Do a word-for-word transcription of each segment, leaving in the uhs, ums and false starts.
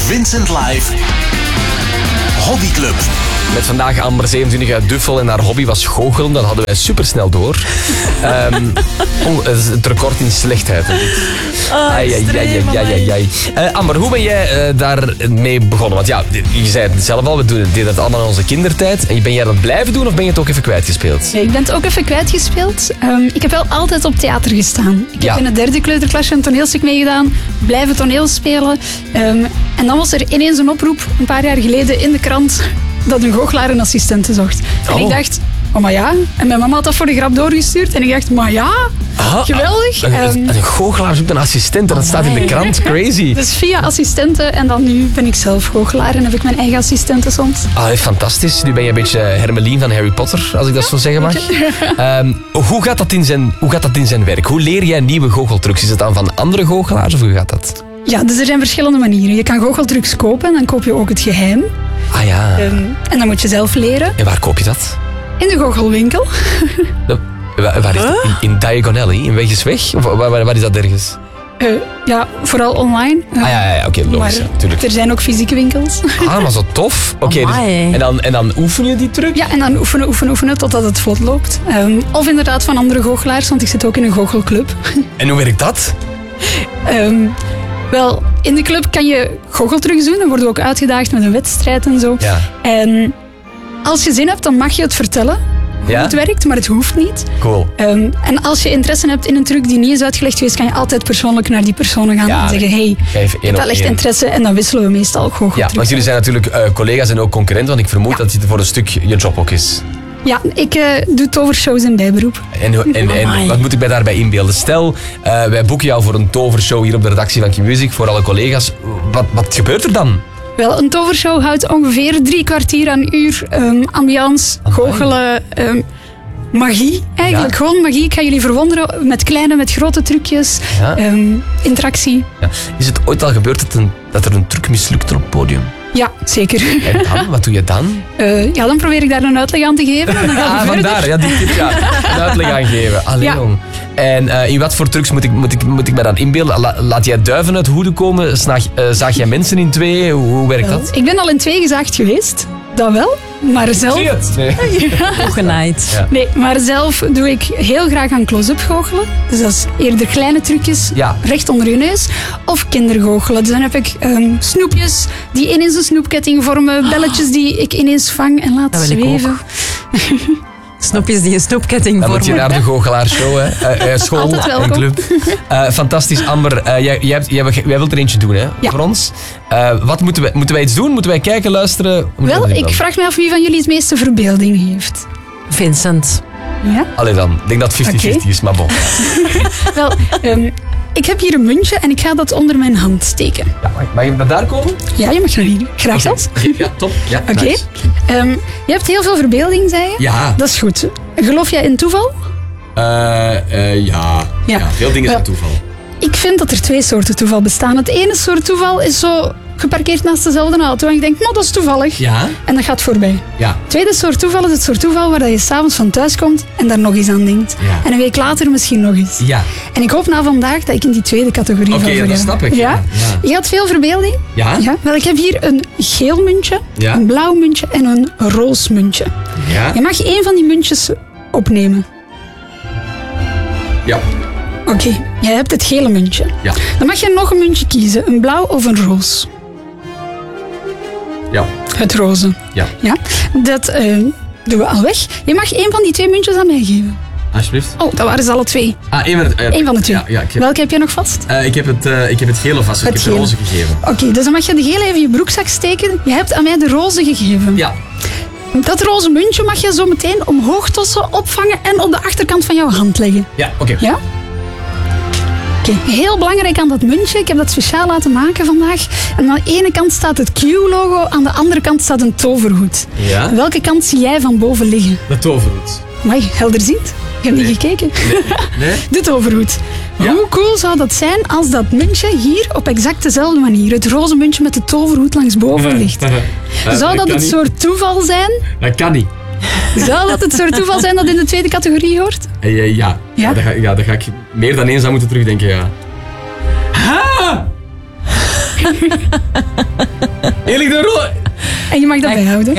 Vincent Live Hobbyclub. Met vandaag Amber zevenentwintig uit Duffel en haar hobby was goochelen. Dat hadden wij supersnel door. um, oh, het record in slechtheid. Oh, ai, ai, ai, ai, ai, ai. Uh, Amber, hoe ben jij uh, daarmee begonnen? Want ja, je zei het zelf al, we doen, deden het allemaal in onze kindertijd. En ben jij dat blijven doen of ben je het ook even kwijtgespeeld? Nee, ik ben het ook even kwijtgespeeld. Um, ik heb wel altijd op theater gestaan. Ik ja. heb in het derde kleuterklasje een toneelstuk meegedaan. Blijven toneel spelen. Um, en dan was er ineens een oproep, een paar jaar geleden in de krant, dat een goochelaar een assistente zocht. En oh. ik dacht, oh maar ja. En mijn mama had dat voor de grap doorgestuurd. En ik dacht, maar ja, Aha, geweldig. Een, um, een goochelaar zoekt een assistent en dat oh staat in de krant. Crazy. Dus via assistenten en dan nu ben ik zelf goochelaar en heb ik mijn eigen assistenten soms. Ah, fantastisch. Nu ben je een beetje Hermeline van Harry Potter, als ik dat zo zeggen mag. um, hoe, gaat dat in zijn, hoe gaat dat in zijn werk? Hoe leer jij nieuwe goocheltrucs? Is het dan van andere goochelaars of hoe gaat dat? Ja, dus er zijn verschillende manieren. Je kan goocheltrucs kopen en dan koop je ook het geheim. Ah ja. Um, en dan moet je zelf leren. En waar koop je dat? In de goochelwinkel. De, waar, waar is dat? In, in Diagonelli? In Wegesweg? Of waar, waar, waar is dat ergens? Uh, ja, vooral online. Uh, ah ja, ja, ja oké, okay, logisch. Natuurlijk. Er zijn ook fysieke winkels. Ah, maar zo tof. Oké, okay, dus, en, dan, en dan oefen je die truc? Ja, en dan oefenen, oefenen, oefenen totdat het vlot loopt. Um, of inderdaad van andere goochelaars, want ik zit ook in een goochelclub. En hoe werkt dat? Um, Wel, in de club kan je goocheltrucs doen. Dan worden we ook uitgedaagd met een wedstrijd en zo. Ja. En als je zin hebt, dan mag je het vertellen hoe ja? het werkt, maar het hoeft niet. Cool. Um, en als je interesse hebt in een truc die niet is uitgelegd geweest, kan je altijd persoonlijk naar die personen gaan ja, en zeggen, hey, ik heb wel echt interesse en dan wisselen we meestal ook goocheltrucs. Ja, want jullie zijn natuurlijk uh, collega's en ook concurrenten, want ik vermoed ja. dat het voor een stuk je job ook is. Ja, ik uh, doe tovershows in bijberoep. En, en, en wat moet ik mij daarbij inbeelden? Stel, uh, wij boeken jou voor een tovershow hier op de redactie van Q-Music, voor alle collega's. Wat, wat gebeurt er dan? Wel, een tovershow houdt ongeveer drie kwartier aan uur. Um, ambiance, goochelen, um, magie. Eigenlijk ja. gewoon magie. Ik ga jullie verwonderen met kleine, met grote trucjes. Ja. Um, interactie. Ja. Is het ooit al gebeurd dat, een, dat er een truc mislukt op het podium? Ja, zeker. En dan? Wat doe je dan? Uh, ja, dan probeer ik daar een uitleg aan te geven. En dan gaat ah, vandaar. Ja, die tip, ja. Een uitleg aan geven. Allee, ja. jong. En uh, in wat voor trucs moet ik, moet ik, moet ik mij dan inbeelden? La, laat jij duiven uit hoeden komen? Snaag, uh, zaag jij mensen in twee? Hoe, hoe werkt wel, dat? Ik ben al in twee gezaagd geweest. Dat wel. Maar zelf... Zie je het? Nee. Ja. Genaaid. Ja. Nee, maar zelf doe ik heel graag aan close-up goochelen. Dus dat is eerder kleine trucjes, ja. recht onder je neus. Of kindergoochelen. Dus dan heb ik um, snoepjes die ineens een snoepketting vormen. Belletjes die ik ineens vang en laat zweven. Snoepjes die een snoepketting dan vormen. Dan moet je naar de goochelaar-show, hè. Uh, uh, school en club. Uh, fantastisch, Amber. Uh, jij, jij, hebt, jij, jij wilt er eentje doen, hè, ja. voor ons. Uh, wat moeten wij, moeten wij iets doen? Moeten wij kijken, luisteren? Wel, ik vraag me af wie van jullie het meeste verbeelding heeft. Vincent. Ja? Allee dan, ik denk dat het vijftig vijftig okay. is, maar bon. Wel, um, ik heb hier een muntje en ik ga dat onder mijn hand steken. Ja, mag, mag ik naar daar komen? Ja, je mag naar hier. Graag zelfs. Okay. Ja, top. Ja, Oké. Okay. Nice. Um, je hebt heel veel verbeelding, zei je? Ja. Dat is goed. Geloof jij in toeval? Uh, uh, ja. ja. ja. Veel dingen zijn well, toeval. Ik vind dat er twee soorten toeval bestaan. Het ene soort toeval is zo geparkeerd naast dezelfde auto en je denkt, nou, dat is toevallig. Ja. En dat gaat voorbij. Ja. Het tweede soort toeval is het soort toeval waar je s'avonds van thuis komt en daar nog eens aan denkt. Ja. En een week later misschien nog eens. Ja. En ik hoop na vandaag dat ik in die tweede categorie okay, val. Oké, ja, dat snap ik. Ja? Ja. Je had veel verbeelding. Ja. ja. Wel, ik heb hier een geel muntje, ja. een blauw muntje en een roze muntje. Ja. Je mag één van die muntjes opnemen. Ja. Oké, okay, jij hebt het gele muntje. Ja. Dan mag je nog een muntje kiezen, een blauw of een roze. Ja. Het roze. Ja. Ja. Dat uh, doen we al weg. Je mag één van die twee muntjes aan mij geven. Alsjeblieft. Oh, dat waren ze alle twee. Ah, één van de, uh, Eén van de twee. Ja, ja, heb... Welke heb jij nog vast? Uh, ik, heb het, uh, ik heb het gele vast, dus ik heb de roze gegeven. Oké, okay, dus dan mag je de gele even in je broekzak steken. Je hebt aan mij de roze gegeven. Ja. Dat roze muntje mag je zo meteen omhoog tossen, opvangen en op de achterkant van jouw hand leggen. Ja, oké. Okay. Ja? Oké, okay. Heel belangrijk aan dat muntje. Ik heb dat speciaal laten maken vandaag. En aan de ene kant staat het Q-logo, aan de andere kant staat een toverhoed. Ja? Welke kant zie jij van boven liggen? De toverhoed. Amai, helder ziet. Ik heb nee. niet gekeken. Nee? Nee? De toverhoed. Ja. Hoe cool zou dat zijn als dat muntje hier op exact dezelfde manier, het roze muntje met de toverhoed langs boven ligt? Ja, zou dat, dat het niet. soort toeval zijn? Dat kan niet. Zou dat het soort toeval zijn dat in de tweede categorie hoort? Ja, ja, ja. ja? ja, daar, ga, ja daar ga ik meer dan eens aan moeten terugdenken, ja. Ha! Eerlijk de rol. En je mag dat bijhouden.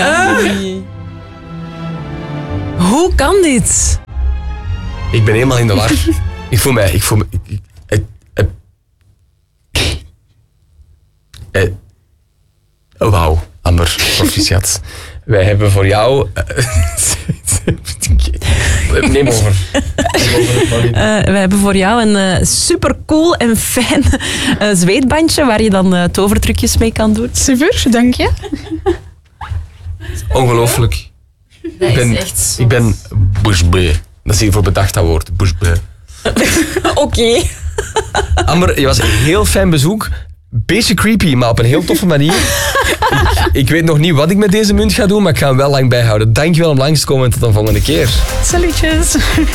Hoe kan dit? Ik ben helemaal in de war. Ik voel mij... Ik voel me... Ik, ik, ik, ik, ik, oh, wauw, Amber, proficiat. Wij hebben voor jou... Neem over. Uh, wij hebben voor jou een uh, supercool en fijn uh, zweetbandje waar je dan uh, tovertrucjes mee kan doen. Super, dank je. Ongelooflijk. Dat ik ben, is echt zo. Ik ben bouche-bée. Dat is hiervoor bedacht, dat woord. Bouche-bée. Oké. Okay. Amber, je was een heel fijn bezoek. Beetje creepy, maar op een heel toffe manier. ik, ik weet nog niet wat ik met deze munt ga doen, maar ik ga hem wel lang bijhouden. Dankjewel om langs te komen en tot een volgende keer. Salutjes.